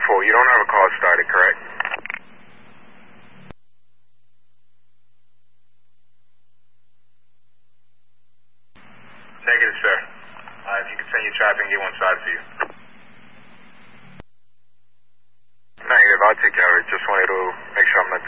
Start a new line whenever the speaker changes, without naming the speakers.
10-4. You don't have a call started, correct? Negative, sir. If you continue traffic, get one side for you. Negative, I'll take care of it. Just wanted to make sure I'm not